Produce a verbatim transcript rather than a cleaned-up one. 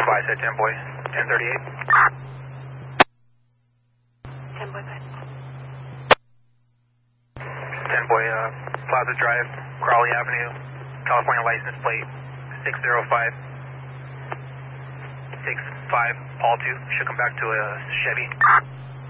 Five said ten boy, ten thirty-eight. ten boy, five. ten boy, uh, Plaza Drive, Crawley Avenue, California license plate six zero five six five, Paul two. Should come back to a Chevy.